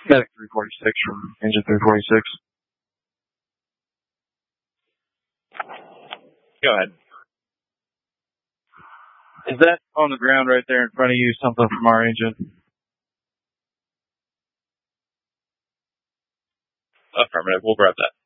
Medic 346 from engine 346. Go ahead. Is that on the ground right there in front of you, something from our engine? Affirmative. We'll grab that.